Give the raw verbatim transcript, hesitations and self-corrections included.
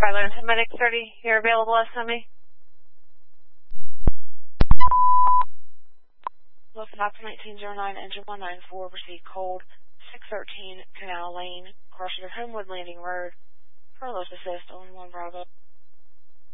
Pilot and Medic thirty, you're available, S M E? Lufthansa nineteen oh nine, engine one nine four, proceed cold, six thirteen Canal Lane, cross your Homewood Landing Road, Carlos assist on one Bravo.